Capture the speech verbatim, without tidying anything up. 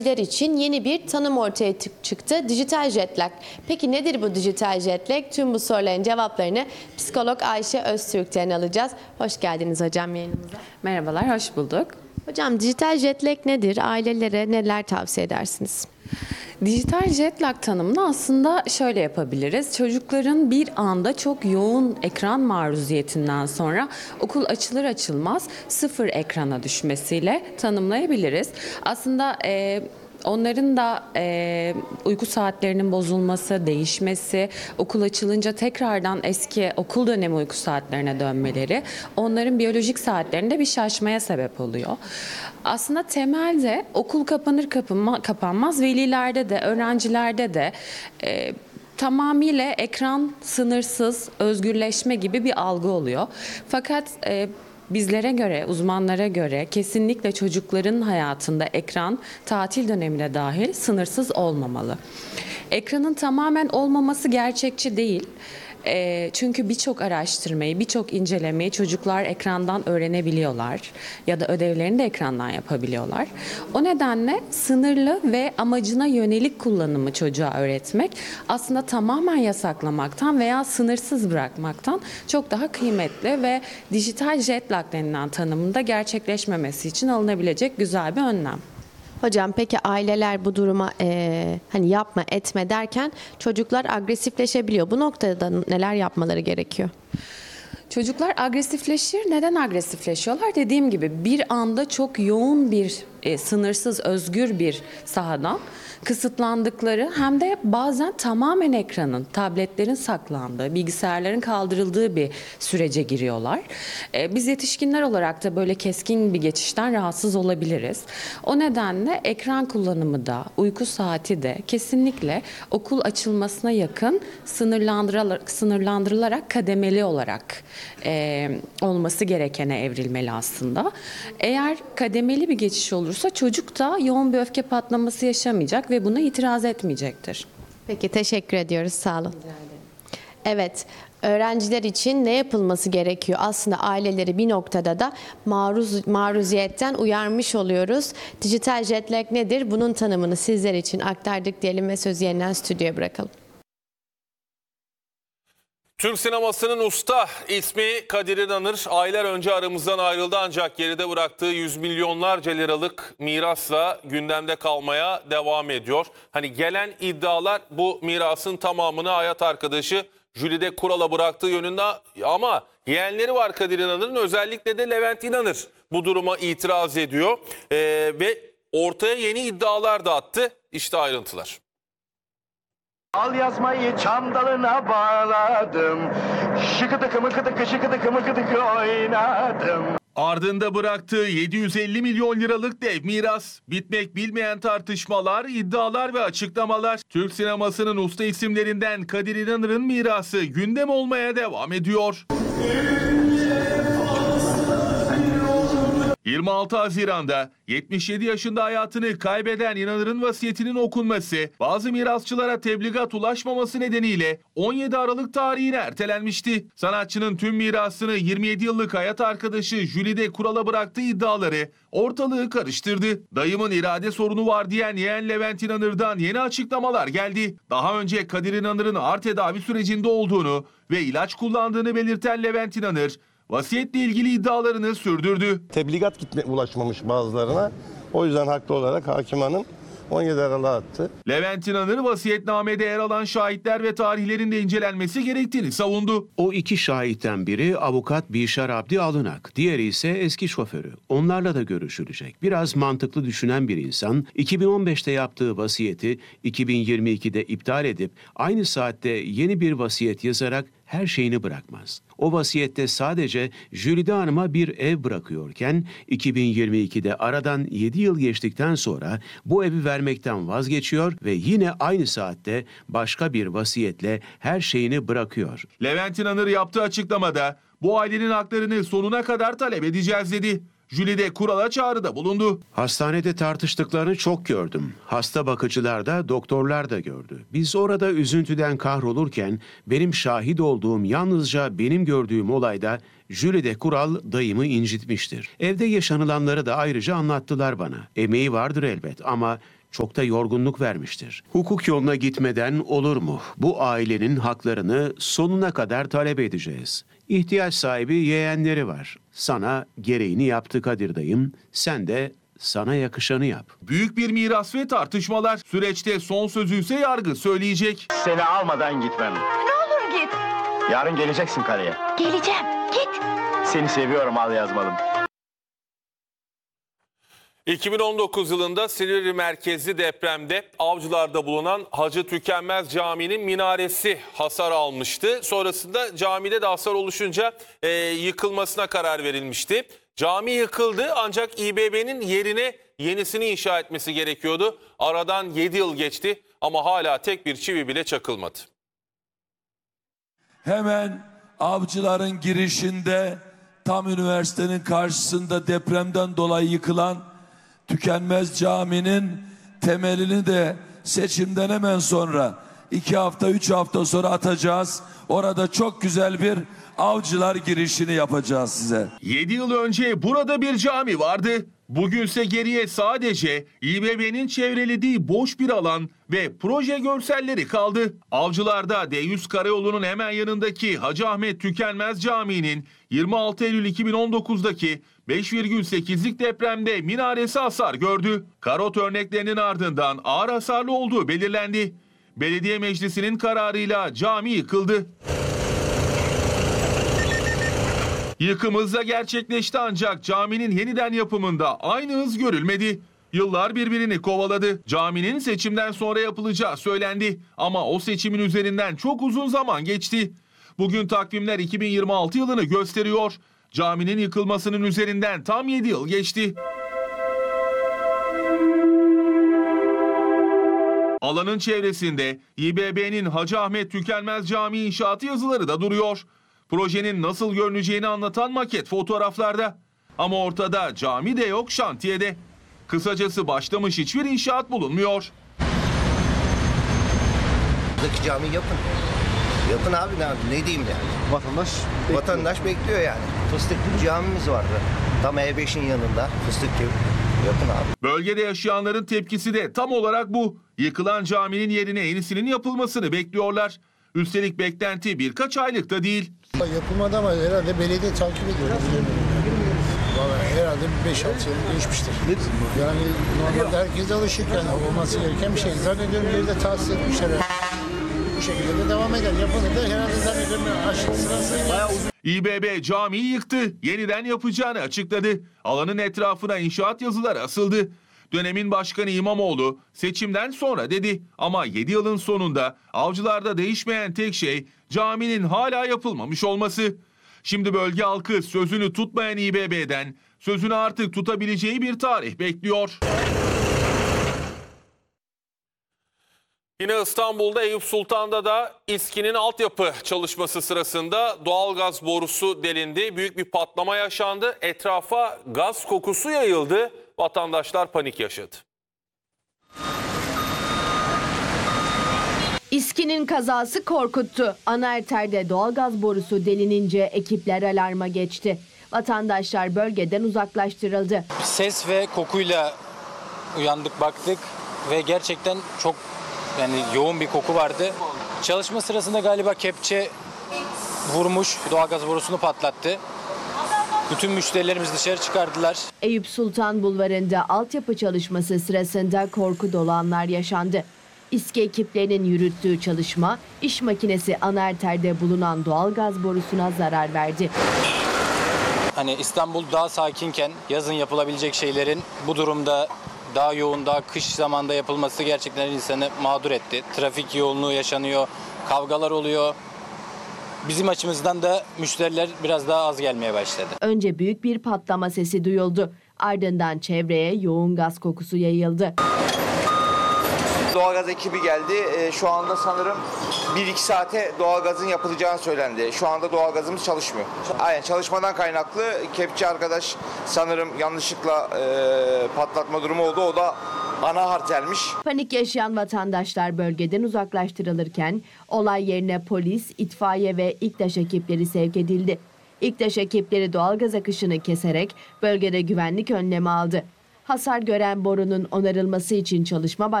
için yeni bir tanım ortaya çıktı. Dijital jet lag. Peki nedir bu dijital jet lag? Tüm bu soruların cevaplarını psikolog Ayşe Öztürk'ten alacağız. Hoş geldiniz hocam yayınımıza. Merhabalar, hoş bulduk. Hocam dijital jet lag nedir? Ailelere neler tavsiye edersiniz? Dijital jet lag tanımını aslında şöyle yapabiliriz. Çocukların bir anda çok yoğun ekran maruziyetinden sonra okul açılır açılmaz sıfır ekrana düşmesiyle tanımlayabiliriz. Aslında e, onların da e, uyku saatlerinin bozulması, değişmesi, okul açılınca tekrardan eski okul dönemi uyku saatlerine dönmeleri onların biyolojik saatlerinde bir şaşmaya sebep oluyor. Aslında temelde okul kapanır kapanma, kapanmaz velilerde de öğrencilerde de e, tamamıyla ekran sınırsız özgürleşme gibi bir algı oluyor. Fakat e, bizlere göre, uzmanlara göre kesinlikle çocukların hayatında ekran tatil dönemine dahil sınırsız olmamalı. Ekranın tamamen olmaması gerçekçi değil. E, çünkü birçok araştırmayı, birçok incelemeyi çocuklar ekrandan öğrenebiliyorlar ya da ödevlerini de ekrandan yapabiliyorlar. O nedenle sınırlı ve amacına yönelik kullanımı çocuğa öğretmek aslında tamamen yasaklamaktan veya sınırsız bırakmaktan çok daha kıymetli ve dijital jet lag denilen tanımında gerçekleşmemesi için alınabilecek güzel bir önlem. Hocam peki aileler bu duruma e, hani yapma etme derken çocuklar agresifleşebiliyor. Bu noktada neler yapmaları gerekiyor? Çocuklar agresifleşir. Neden agresifleşiyorlar? Dediğim gibi bir anda çok yoğun bir, e, sınırsız, özgür bir sahadan kısıtlandıkları hem de bazen tamamen ekranın, tabletlerin saklandığı, bilgisayarların kaldırıldığı bir sürece giriyorlar. E, biz yetişkinler olarak da böyle keskin bir geçişten rahatsız olabiliriz. O nedenle ekran kullanımı da, uyku saati de kesinlikle okul açılmasına yakın sınırlandırılarak, sınırlandırılarak kademeli olarak e, olması gerekene evrilmeli aslında. Eğer kademeli bir geçiş olursa çocuk da yoğun bir öfke patlaması yaşamayacak ve buna itiraz etmeyecektir. Peki teşekkür ediyoruz. Sağ olun. Evet, öğrenciler için ne yapılması gerekiyor? Aslında aileleri bir noktada da maruz, maruziyetten uyarmış oluyoruz. Dijital jet lag nedir? Bunun tanımını sizler için aktardık diyelim ve sözü yeniden stüdyoya bırakalım. Türk sinemasının usta ismi Kadir İnanır aylar önce aramızdan ayrıldı ancak geride bıraktığı yüz milyonlarca liralık mirasla gündemde kalmaya devam ediyor. Hani gelen iddialar bu mirasın tamamını hayat arkadaşı Jülide Kural'a bıraktığı yönünde ama yeğenleri var Kadir İnanır'ın, özellikle de Levent İnanır bu duruma itiraz ediyor ee, ve ortaya yeni iddialar da attı. İşte ayrıntılar. Al yazmayı çam dalına bağladım. Şıkıdıkı mıkıdıkı şıkıdıkı mıkıdıkı oynadım. Ardında bıraktığı yedi yüz elli milyon liralık dev miras, bitmek bilmeyen tartışmalar, iddialar ve açıklamalar. Türk sinemasının usta isimlerinden Kadir İnanır'ın mirası gündem olmaya devam ediyor. yirmi altı Haziran'da yetmiş yedi yaşında hayatını kaybeden İnanır'ın vasiyetinin okunması, bazı mirasçılara tebligat ulaşmaması nedeniyle on yedi Aralık tarihine ertelenmişti. Sanatçının tüm mirasını yirmi yedi yıllık hayat arkadaşı Jülide Kural'a bıraktığı iddiaları ortalığı karıştırdı. Dayımın irade sorunu var diyen yeğen Levent İnanır'dan yeni açıklamalar geldi. Daha önce Kadir İnanır'ın ağır tedavi sürecinde olduğunu ve ilaç kullandığını belirten Levent İnanır, vasiyetle ilgili iddialarını sürdürdü. Tebligat gitme ulaşmamış bazılarına. O yüzden haklı olarak hakim hanım on yedi Aralık'a attı. Levent İnanır vasiyetnamede yer alan şahitler ve tarihlerin de incelenmesi gerektiğini savundu. O iki şahitten biri avukat Bişar Abdi Alınak, diğeri ise eski şoförü. Onlarla da görüşülecek. Biraz mantıklı düşünen bir insan iki bin on beşte yaptığı vasiyeti iki bin yirmi ikide iptal edip aynı saatte yeni bir vasiyet yazarak her şeyini bırakmaz. O vasiyette sadece Jülide Hanım'a bir ev bırakıyorken iki bin yirmi ikide aradan yedi yıl geçtikten sonra bu evi vermekten vazgeçiyor ve yine aynı saatte başka bir vasiyetle her şeyini bırakıyor. Levent İnanır yaptığı açıklamada bu ailenin haklarını sonuna kadar talep edeceğiz dedi. Jülide Kural'a çağrıda bulundu. Hastanede tartıştıklarını çok gördüm. Hasta bakıcılar da doktorlar da gördü. Biz orada üzüntüden kahrolurken benim şahit olduğum yalnızca benim gördüğüm olayda Jülide Kural dayımı incitmiştir. Evde yaşanılanları da ayrıca anlattılar bana. Emeği vardır elbet ama çok da yorgunluk vermiştir. Hukuk yoluna gitmeden olur mu? Bu ailenin haklarını sonuna kadar talep edeceğiz. İhtiyaç sahibi yeğenleri var. Sana gereğini yaptı Kadir dayım. Sen de sana yakışanı yap. Büyük bir miras ve tartışmalar. Süreçte son sözü ise yargı söyleyecek. Seni almadan gitmem. Ne olur git. Yarın geleceksin karaya. Geleceğim. Git. Seni seviyorum al yazmalım. iki bin on dokuz yılında Silivri merkezli depremde Avcılar'da bulunan Hacı Tükenmez Camii'nin minaresi hasar almıştı. Sonrasında camide de hasar oluşunca e, yıkılmasına karar verilmişti. Cami yıkıldı ancak İ B B'nin yerine yenisini inşa etmesi gerekiyordu. Aradan yedi yıl geçti ama hala tek bir çivi bile çakılmadı. Hemen Avcılar'ın girişinde tam üniversitenin karşısında depremden dolayı yıkılan Tükenmez Camii'nin temelini de seçimden hemen sonra iki hafta üç hafta sonra atacağız. Orada çok güzel bir Avcılar girişini yapacağız size. yedi yıl önce burada bir cami vardı. Bugünse geriye sadece İ B B'nin çevrelediği boş bir alan ve proje görselleri kaldı. Avcılar'da D yüz Karayolu'nun hemen yanındaki Hacı Ahmet Tükenmez Camii'nin yirmi altı Eylül iki bin on dokuzdaki beş virgül sekizlik depremde minaresi hasar gördü. Karot örneklerinin ardından ağır hasarlı olduğu belirlendi. Belediye Meclisi'nin kararıyla cami yıkıldı. Yıkım hızla gerçekleşti ancak caminin yeniden yapımında aynı hız görülmedi. Yıllar birbirini kovaladı. Caminin seçimden sonra yapılacağı söylendi. Ama o seçimin üzerinden çok uzun zaman geçti. Bugün takvimler iki bin yirmi altı yılını gösteriyor. Caminin yıkılmasının üzerinden tam yedi yıl geçti. Alanın çevresinde İ B B'nin Hacı Ahmet Tükenmez Camii inşaatı yazıları da duruyor. Projenin nasıl görüneceğini anlatan maket fotoğraflarda. Ama ortada cami de yok, şantiyede. Kısacası başlamış hiçbir inşaat bulunmuyor. Buradaki camiyi yapın. Yapın abi, ne, ne diyeyim yani. Vatandaş bekliyor. Vatandaş bekliyor yani. Fıstıklı bir camimiz vardı. Tam E beşin yanında fıstık gibi. Yapın abi. Bölgede yaşayanların tepkisi de tam olarak bu. Yıkılan caminin yerine yenisinin yapılmasını bekliyorlar. Üstelik beklenti birkaç aylık da değil. Yapılmadı ama herhalde belediye takip ediyor. Vallahi herhalde beş altı yıl geçmiştir. Yani normalde herkes alışık yani olması gereken bir şey. Zannediyorum bir de tahsis etmişler. Bu şekilde de devam eder. Yapılır da herhalde zannediyorum aşırı sırasıyla. İ B B camiyi yıktı, yeniden yapacağını açıkladı. Alanın etrafına inşaat yazıları asıldı. Dönemin başkanı İmamoğlu seçimden sonra dedi ama yedi yılın sonunda Avcılar'da değişmeyen tek şey caminin hala yapılmamış olması. Şimdi bölge halkı sözünü tutmayan İ B B'den sözünü artık tutabileceği bir tarih bekliyor. Yine İstanbul'da Eyüp Sultan'da da İSKİ'nin altyapı çalışması sırasında doğalgaz borusu delindi. Büyük bir patlama yaşandı. Etrafa gaz kokusu yayıldı. Vatandaşlar panik yaşadı. İSKİ'nin kazası korkuttu. Anaerter'de doğalgaz borusu delinince ekipler alarma geçti. Vatandaşlar bölgeden uzaklaştırıldı. Ses ve kokuyla uyandık, baktık ve gerçekten çok yani yoğun bir koku vardı. Çalışma sırasında galiba kepçe vurmuş, doğalgaz borusunu patlattı. Bütün müşterilerimiz dışarı çıkardılar. Eyüp Sultan Bulvarı'nda altyapı çalışması sırasında korku dolu anlar yaşandı. İSKİ ekiplerinin yürüttüğü çalışma, iş makinesi anaerterde bulunan doğalgaz borusuna zarar verdi. Hani İstanbul daha sakinken yazın yapılabilecek şeylerin bu durumda daha yoğun, daha kış zamanda yapılması gerçekten insanı mağdur etti. Trafik yoğunluğu yaşanıyor, kavgalar oluyor. Bizim açımızdan da müşteriler biraz daha az gelmeye başladı. Önce büyük bir patlama sesi duyuldu. Ardından çevreye yoğun gaz kokusu yayıldı. Doğalgaz ekibi geldi. Ee, şu anda sanırım bir iki saate doğalgazın yapılacağını söylendi. Şu anda doğalgazımız çalışmıyor. Aynen çalışmadan kaynaklı kepçe arkadaş sanırım yanlışlıkla e, patlatma durumu oldu. O da ana artermiş. Panik yaşayan vatandaşlar bölgeden uzaklaştırılırken olay yerine polis, itfaiye ve İKTAŞ ekipleri sevk edildi. İKTAŞ ekipleri doğalgaz akışını keserek bölgede güvenlik önlemi aldı. Hasar gören borunun onarılması için çalışma